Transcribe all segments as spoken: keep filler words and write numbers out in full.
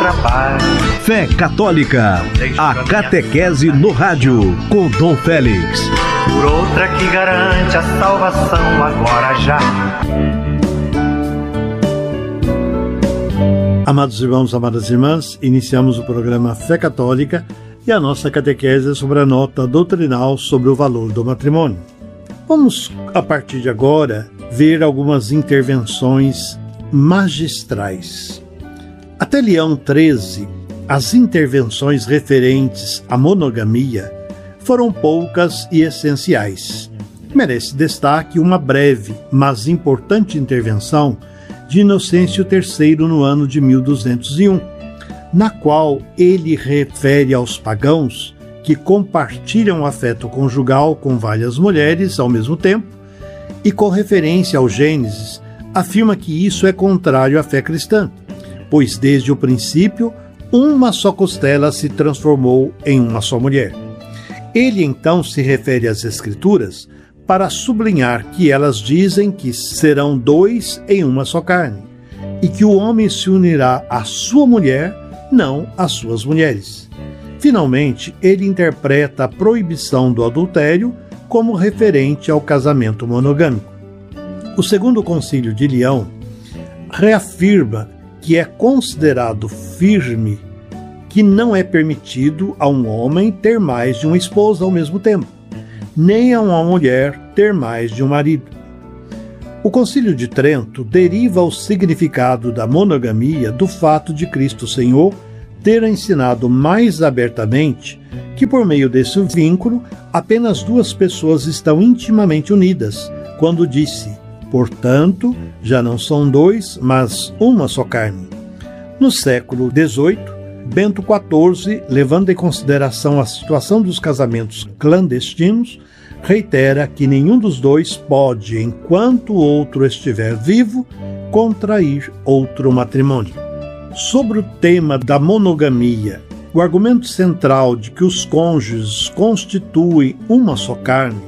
trabalho. Fé Católica, a catequese no rádio, com Dom Félix. Por outra que garante a salvação agora já. Amados irmãos, amadas irmãs, iniciamos o programa Fé Católica e a nossa catequese sobre a nota doutrinal sobre o valor do matrimônio. Vamos, a partir de agora, ver algumas intervenções magistrais. Até Leão treze, as intervenções referentes à monogamia foram poucas e essenciais. Merece destaque uma breve, mas importante intervenção de Inocêncio terceiro no ano de mil duzentos e um, na qual ele refere aos pagãos que compartilham o afeto conjugal com várias mulheres ao mesmo tempo e, com referência ao Gênesis, afirma que isso é contrário à fé cristã, pois desde o princípio uma só costela se transformou em uma só mulher. Ele então se refere às Escrituras para sublinhar que elas dizem que serão dois em uma só carne, e que o homem se unirá à sua mulher, não às suas mulheres. Finalmente, ele interpreta a proibição do adultério como referente ao casamento monogâmico. O segundo concílio de Leão reafirma que é considerado firme que não é permitido a um homem ter mais de uma esposa ao mesmo tempo, nem a uma mulher ter mais de um marido. O Concílio de Trento deriva o significado da monogamia do fato de Cristo Senhor ter ensinado mais abertamente que, por meio desse vínculo, apenas duas pessoas estão intimamente unidas, quando disse: portanto, já não são dois, mas uma só carne. No século dezoito, Bento quatorze, levando em consideração a situação dos casamentos clandestinos, reitera que nenhum dos dois pode, enquanto o outro estiver vivo, contrair outro matrimônio. Sobre o tema da monogamia, o argumento central de que os cônjuges constituem uma só carne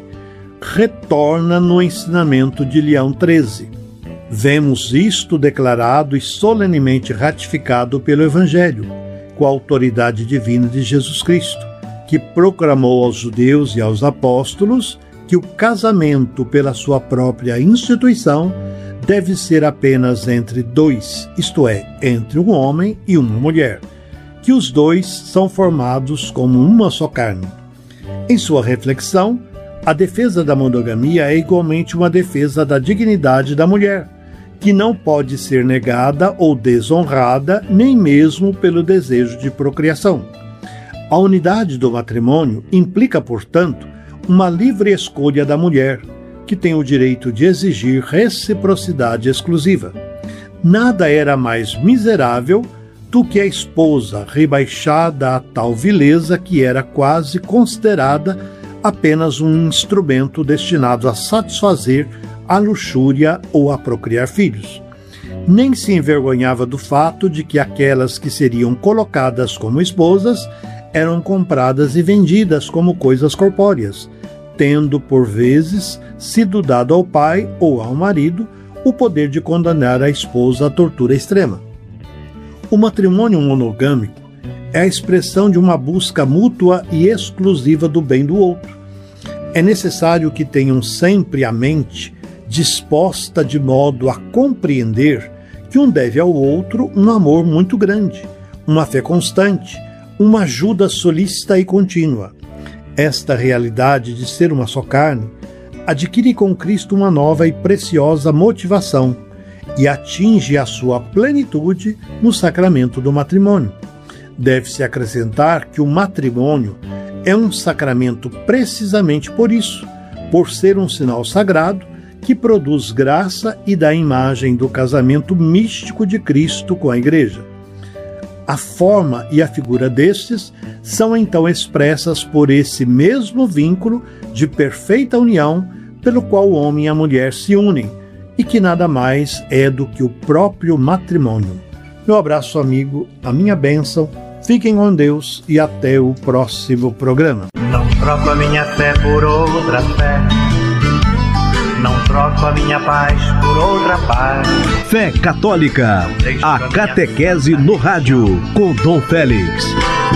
retorna no ensinamento de Leão treze. Vemos isto declarado e solenemente ratificado pelo Evangelho, com a autoridade divina de Jesus Cristo, que proclamou aos judeus e aos apóstolos que o casamento, pela sua própria instituição, deve ser apenas entre dois, isto é, entre um homem e uma mulher, que os dois são formados como uma só carne. Em sua reflexão, a defesa da monogamia é igualmente uma defesa da dignidade da mulher, que não pode ser negada ou desonrada, nem mesmo pelo desejo de procriação. A unidade do matrimônio implica, portanto, uma livre escolha da mulher, que tem o direito de exigir reciprocidade exclusiva. Nada era mais miserável do que a esposa rebaixada a tal vileza que era quase considerada apenas um instrumento destinado a satisfazer a luxúria ou a procriar filhos. Nem se envergonhava do fato de que aquelas que seriam colocadas como esposas eram compradas e vendidas como coisas corpóreas, tendo, por vezes, sido dado ao pai ou ao marido o poder de condenar a esposa à tortura extrema. O matrimônio monogâmico é a expressão de uma busca mútua e exclusiva do bem do outro. É necessário que tenham sempre a mente disposta de modo a compreender que um deve ao outro um amor muito grande, uma fé constante, uma ajuda solícita e contínua. Esta realidade de ser uma só carne adquire com Cristo uma nova e preciosa motivação e atinge a sua plenitude no sacramento do matrimônio. Deve-se acrescentar que o matrimônio é um sacramento precisamente por isso, por ser um sinal sagrado que produz graça e dá a imagem do casamento místico de Cristo com a Igreja. A forma e a figura destes são então expressas por esse mesmo vínculo de perfeita união pelo qual o homem e a mulher se unem, e que nada mais é do que o próprio matrimônio. Meu abraço, amigo, a minha bênção, fiquem com Deus e até o próximo programa. Não troco a minha fé por outra fé, Não troco a minha paz por outra paz. Fé Católica, a catequese no rádio, com Dom Félix.